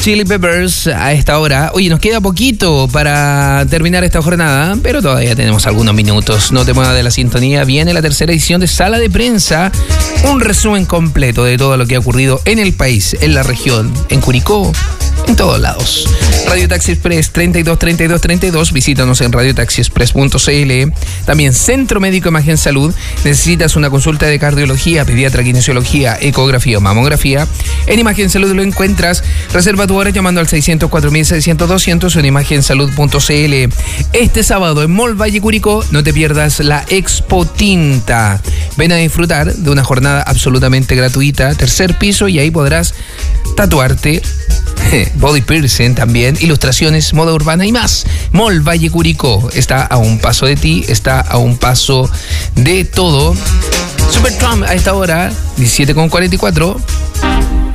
Chili Peppers a esta hora. Oye, nos queda poquito para terminar esta jornada, pero todavía tenemos algunos minutos. No te muevas de la sintonía. Viene la tercera edición de Sala de Prensa. Un resumen completo de todo lo que ha ocurrido en el país, en la región, en Curicó, en todos lados. Radio Taxi Express 32 32 32. Visítanos en radiotaxiexpress.cl. También Centro Médico Imagen Salud. Necesitas una consulta de cardiología, pediatra, kinesiología, ecografía o mamografía. En Imagen Salud lo encuentras. Reserva tu hora llamando al 604-600-200 o en imagensalud.cl. Este sábado en Mall Valle Curicó no te pierdas la Expo Tinta. Ven a disfrutar de una jornada absolutamente gratuita, tercer piso, y ahí podrás tatuarte, body piercing también, ilustraciones, moda urbana y más. Mall Valle Curicó está a un paso de ti, está a un paso de todo. Super Trump a esta hora, 17:44.